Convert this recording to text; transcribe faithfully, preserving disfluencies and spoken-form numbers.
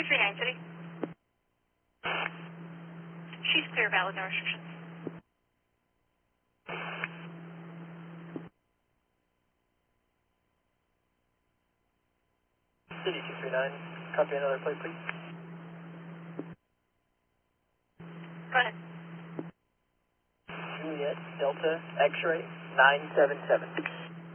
two three nine City. She's clear, valid, no restrictions. City two three nine, copy another plate, please. Go ahead. Juliet Delta X-ray nine seven seven.